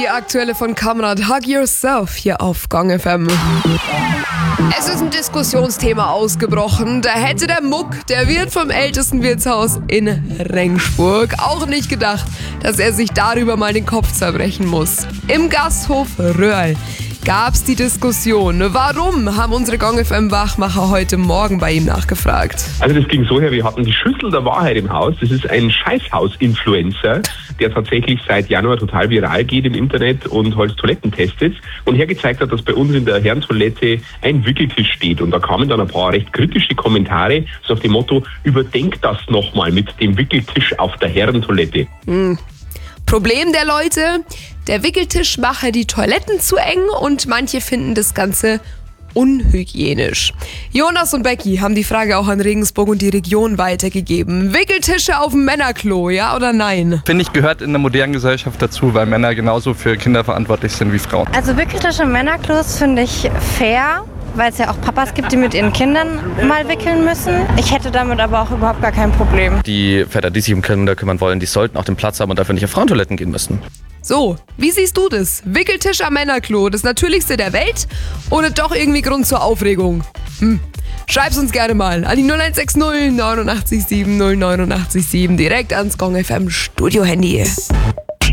die aktuelle von Kamrat, Hug Yourself, hier auf Gong FM. Es ist ein Diskussionsthema ausgebrochen. Da hätte der Muck, der Wirt vom ältesten Wirtshaus in Rengsburg, auch nicht gedacht, dass er sich darüber mal den Kopf zerbrechen muss. Im Gasthof Röhrl gab's die Diskussion. Warum, haben unsere Gong FM Wachmacher heute Morgen bei ihm nachgefragt. Also das ging so her, wir hatten die Schüssel der Wahrheit im Haus. Das ist ein Scheißhaus-Influencer, der tatsächlich seit Januar total viral geht im Internet und halt Toiletten testet und hergezeigt hat, dass bei uns in der Herrentoilette ein Wickeltisch steht. Und da kamen dann ein paar recht kritische Kommentare, so auf dem Motto, überdenkt das nochmal mit dem Wickeltisch auf der Herrentoilette. Problem der Leute, der Wickeltisch mache die Toiletten zu eng und manche finden das Ganze unhygienisch. Jonas und Becky haben die Frage auch an Regensburg und die Region weitergegeben. Wickeltische auf dem Männerklo, ja oder nein? Finde ich, gehört in der modernen Gesellschaft dazu, weil Männer genauso für Kinder verantwortlich sind wie Frauen. Also Wickeltische im Männerklos finde ich fair, weil es ja auch Papas gibt, die mit ihren Kindern mal wickeln müssen. Ich hätte damit aber auch überhaupt gar kein Problem. Die Väter, die sich um Kinder kümmern wollen, die sollten auch den Platz haben und dafür nicht auf Frauentoiletten gehen müssen. So, wie siehst du das? Wickeltisch am Männerklo, das Natürlichste der Welt oder doch irgendwie Grund zur Aufregung? Schreib's uns gerne mal an die 0160 89 7 089 7 direkt ans Gong FM Studio Handy.